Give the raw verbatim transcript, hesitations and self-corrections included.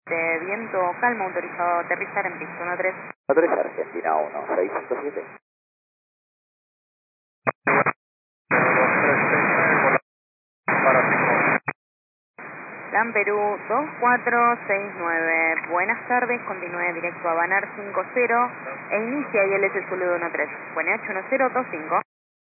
De viento calmo, autorizado a aterrizar en pista uno tres. uno tres, Argentina uno seis cinco siete. LAN Perú dos cuatro seis nueve. Buenas tardes, continúe directo a Banar cinco cero e inicia I L S Zulu uno tres. Buenas ocho uno cero dos cinco.